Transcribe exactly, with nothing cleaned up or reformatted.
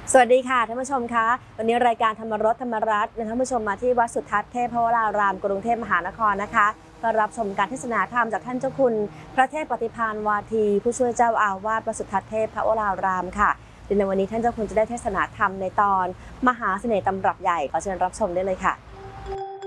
สวัสดีค่ะท่านผู้ชมคะวันนี้รายการธรรมรสธรรมรัตน์ท่านผู้ชมมาที่วัดสุทัศน์เทพวรารามกรุงเทพมหานครนะคะเพื่อรับชมการเทศนาธรรมจากท่านเจ้าคุณพระเทพปฏิภาณวาทีผู้ช่วยเจ้าอาวาสวัดสุทัศน์เทพวรารามค่ะในวันนี้ท่านเจ้าคุณจะได้เทศนาธรรมในตอนมหาเสน่ห์ตำรับใหญ่ขอเชิญรับชมได้เลยค่ะ